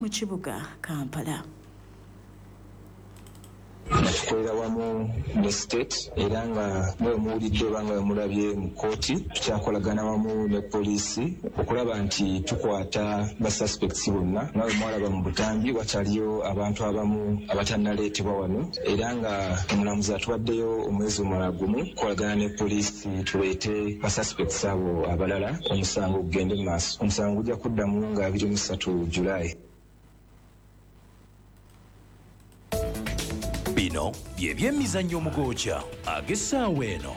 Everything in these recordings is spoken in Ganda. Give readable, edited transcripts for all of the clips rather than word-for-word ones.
mu kibuga Kampala. Tukolera wamu ne state era nga mwe muwulidde banga bemulabye mu kooti tukyakolagana wamu ne poliisi okulaba nti tukwata ba suspects bonna nawe mwalaba mu butambi wakyaliyo abantu abamu abatannaleetebwa wano era nga omulamuzi atuwaddeyo omwezi omulala gumu kukolagana ne poliisi tuleete ba suspects abo abalala omusango gugende mu maaso. Omusango gujja kuddamu nga 23 Julayi. Bino by'ebyemizannyo omugoocha ag'essaawa eno.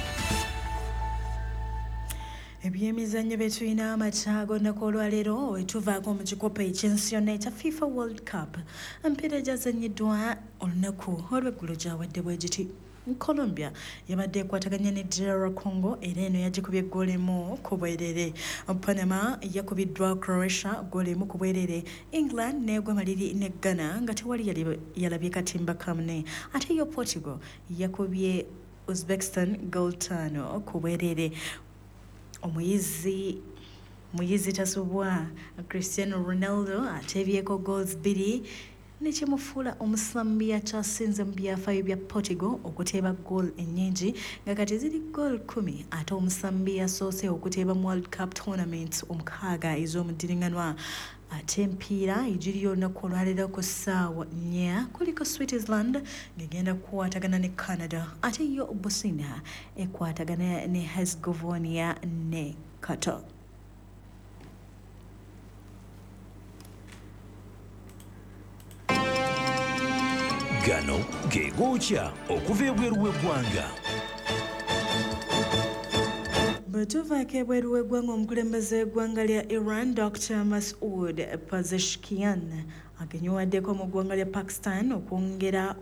Ebyemizannyo bye tulina amakyago olunaku olwaleero wetuvaako mu kikopo eky'ensiyo ekya FIFA World Cup. Empiira gyazannyiddwa olunaku olw'eggulu gyawadde bwe giti. Colombia yabadde ekwataganya ne DR Congo era eno yagikubye ggoolo emu ku bwerere. Panama yakubiddwa Croatia ggoolo emu ku bwerere. England n'egwa maliri ne Ghana nga tewali yalabye katimba kamne. Ate yo Portugal yakubye Uzbekistan ggoolo 5 ku bwerere. Muyizi tasubwa Cristiano Ronaldo ateebyeko goals 2 nekimufuula omusambi akyasinze mu byafaayo bya Portugal okuteeba goal ennyingi nga kati ziri goal 10 ate omusambi yasoose okuteeba mu World Cup tournaments 6 ez'omudiringanwa. Ate empiira egiriyo olunaku olwaleero ku ssaawa 4 kuliko Switzerland ng'egenda kukwatagana ne Canada ate yo Bosnia ekwatagana ne Herzegovina ne Qatar. Gano ge gookya okuva ebweru w'eggwanga. Bwe tuvaako ebweru w'eggwanga, omukulembeze w'eggwanga lya Iran Dr. Masoud Pezeshkian agenyiwaddeko mu ggwanga lya Pakistan okwongera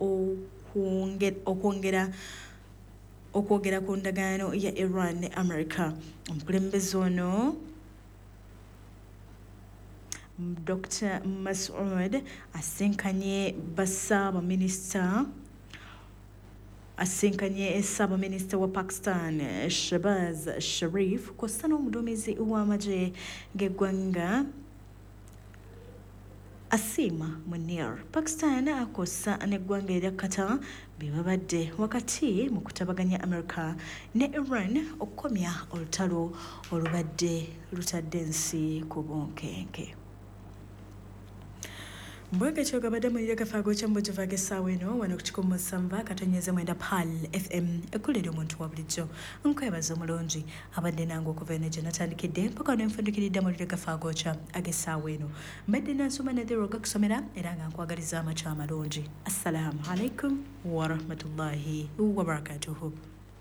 ku ndagaano ya Iran ne America. Omukulembeze ono Dr. Masoud asinkanye Ssaabaminisita wa Pakistan Shehbaz Sharif kw'ossa n'omuduumizi w'amagye g'eggwanga Asim Munir. Pakistan kw'ossa n'eggwanga erya Qatar be babadde wakati mu kutabaganya America ne Iran okukomya olutalo olubadde lutadde ensi ku bunkenke. Mbwega kyo gabadde mulira kafaago kya mbujuva g'essaawa eno wano ku 107.9 PAL FM ekkulira omuntu wa bulijjo. Nkwebaza omulungi abadde nange okuva eno gye natandikidde mpaka nenfundikiridde mulira kafaago kya ag'essaawa eno. Mbadde nansoma Nadhiro gakusomera era nga nkwagaliza amakya amalungi. Assalamu alaikum wa rahmatullahi wa barakatuhu.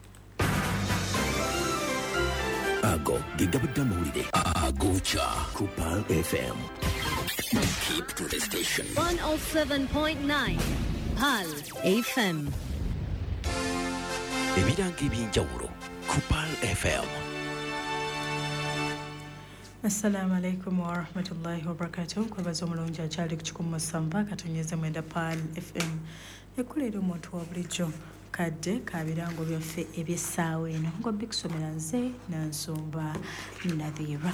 Ago ge gabadde amawulire agoocha ku PAL FM. Keep to the station. 107.9 PAL FM. Ebiranga eby'enjawulo ku PAL FM. Assalamu alaikum wa rahmatullahi wa barakatuh. Kwebaza omulungi akyali ku 107.9 PAL FM ekkulira omuntu wa bulijjo. Kadde kabirango byaffe eby'essaawa eno nga bikusomera nze Nansumba Nadhira.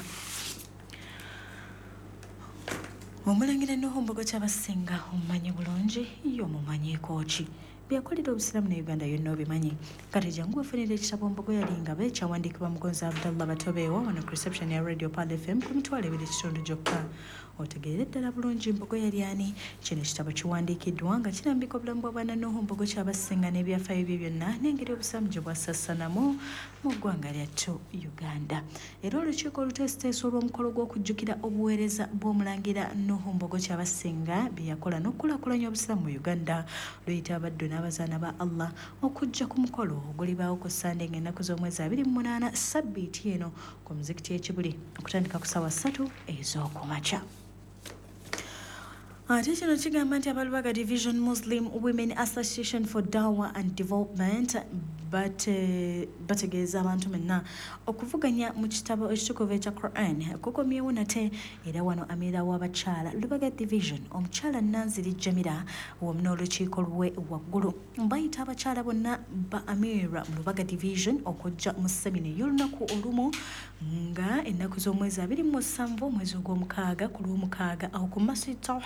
Omulangira Nuhu ky'abasinga omumanyi bulungi y'omumanyiiko ki byakolera obusiramu ne Uganda yonna obimanyi. Kati jangu wefunira ekitabo Mbogo yalinga be kyawandiikibwa Mugonzi Abdallah Batobeewo wano ku reception ya Radio PAL FM ku mitwalo 2 gyokka. Otegeere ddala bulungi Mbogo yali ani. Kino ekitabo kiwandiikiddwa nga kirambika obulamu bwa bwana Nuhu Mbogo ky'abasinga n'ebyafaayo bye byonna n'engeri obusiramu gye bwasassanamu mu ggwanga lyattu Uganda. Era olukiiko oluteeseteese olw'omukolo gw'okujjukira obuweereza bw'omulangira Nuhu Mbogo ky'abasinga bye yakola n'okukulaakulanya obusiramu mu Uganda luyita abaddu n'abazaana ba Allah okujja ku mukolo ogulibaawo ku Sande ng'ennaku z'omwezi 28 Sabbiiti eno ku muzikiti ekibuli okutandika ku ssaawa 3 ez'okumakya. Ate kino kigamba nti abalubaga Division Muslim Women Association for Dawah and Development bategeeza abantu mwenna okuvuganya mu kitabo ekitukuvu ekya Quran kukomyewo nate era wano amira w'abakyala Lubaga Division omukyala Nanziri Jamila wamu n'olukiiko lwe waggulu bayita abakyala bonna ba Amira mu Lubaga Division okujja mu semina y'olunaku olumu nga ennaku z'omwezi 27 omwezi ogw'omukaaga ku Lwomukaaga aho ku Masjid